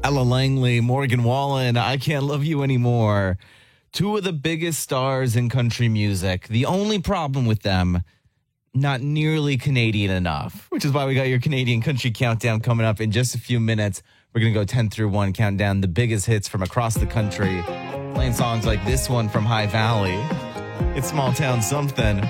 Ella Langley, Morgan Wallen, I Can't Love You Anymore. Two of the biggest stars in country music. The only problem with them, not nearly Canadian enough, which is why we got your Canadian country countdown coming up in just a few minutes. We're going to go 10 through 1, count down the biggest hits from across the country, playing songs like this one from High Valley. It's Small Town Something.